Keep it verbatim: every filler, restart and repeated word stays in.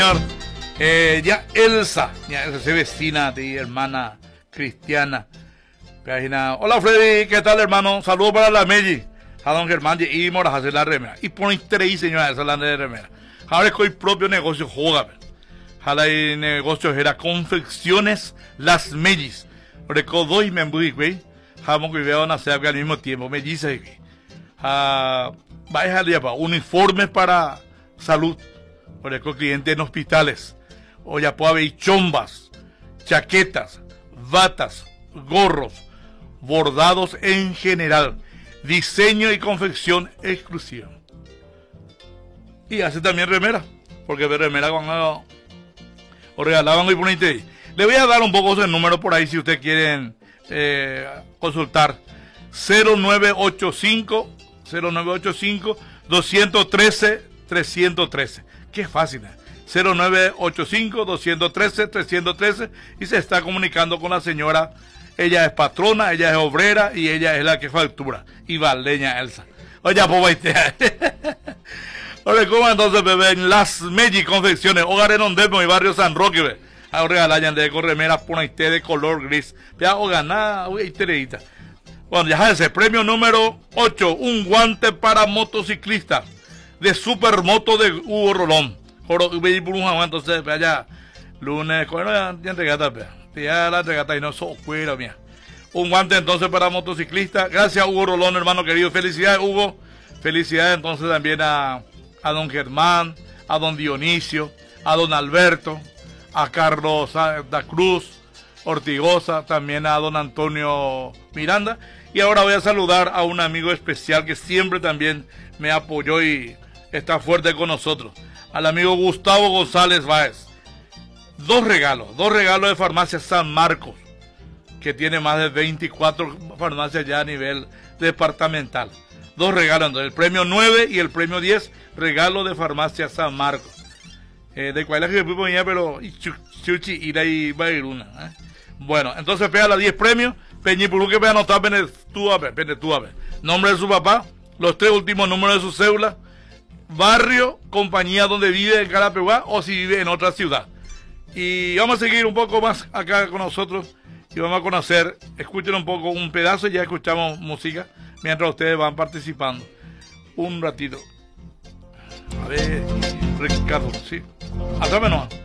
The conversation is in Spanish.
Eh, ya Elsa, ya Elsa, vecina de hermana cristiana. Hola Freddy, ¿qué tal hermano? Saludos para la Melli. A don Germán y Moras hacer la remera. Y por interés, señora, esa la de remera. Ahora es que el propio negocio juega. Ahora el negocio era confecciones las Mellis. Recordó y me embudí, güey. Jamón que veo nacer al mismo tiempo. Mellis, güey. Vaya a uniformes para salud. Por el cliente en hospitales. O ya puede haber chombas, chaquetas, batas, gorros, bordados en general, diseño y confección exclusiva. Y hace también remera, porque de remera cuando o regalaban y ponente ahí. Le voy a dar un poco de número por ahí si ustedes quieren eh, consultar. cero nueve ocho cinco, dos uno tres, tres uno tres. Qué fácil, ¿eh? cero nueve ocho cinco, dos uno tres, tres uno tres y se está comunicando con la señora. Ella es patrona, ella es obrera y ella es la que factura. Y Valeña Elsa. Oye, pues Oye, ¿cómo entonces, bebé? En las Melli Confecciones, Hogar en Ondemo y Barrio San Roque, bebé. Ahora regalayan de corremeras por ahí de color gris. Ya, o ganá, uy, tereita. Bueno, ya ese premio número ocho, un guante para motociclistas de Supermoto de Hugo Rolón. Entonces, allá, lunes, ya regata, ya la regata y no so fuera, mía. Un guante entonces para motociclistas. Gracias, Hugo Rolón, hermano querido. Felicidades, Hugo. Felicidades entonces también a, a don Germán, a don Dionisio, a don Alberto, a Carlos da Cruz, Ortigosa, también a don Antonio Miranda. Y ahora voy a saludar a un amigo especial que siempre también me apoyó y está fuerte con nosotros. Al amigo Gustavo González Báez. Dos regalos, dos regalos de Farmacia San Marcos, que tiene más de veinticuatro farmacias ya a nivel departamental. Dos regalos, el premio nueve y el premio diez, regalo de Farmacia San Marcos. Eh, de cuál es que ponía, pero chuchi ira y bairuna. ¿eh? Bueno, entonces pega las diez premios. Peñipurú que voy a anotar Penetúabe, Penetúabe. Nombre de su papá, los tres últimos números de su cédula, barrio, compañía donde vive en Carapeguá o si vive en otra ciudad. Y vamos a seguir un poco más acá con nosotros y vamos a conocer, escuchen un poco un pedazo y ya escuchamos música mientras ustedes van participando. Un ratito. A ver, Ricardo, sí. Atrámenos.